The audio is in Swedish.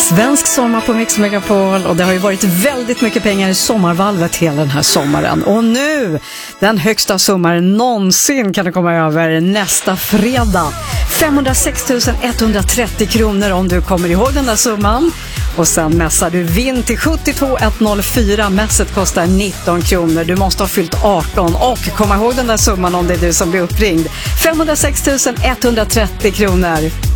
Svensk sommar på Mix Megapol, och det har ju varit väldigt mycket pengar i sommarvalvet hela den här sommaren. Och nu, den högsta summan någonsin kan du komma över nästa fredag. 506 130 kronor om du kommer ihåg den där summan. Och sen mässar du vinn till 72104. Mässet kostar 19 kronor. Du måste ha fyllt 18 och komma ihåg den där summan om det är du som blir uppringd. 506 130 kronor.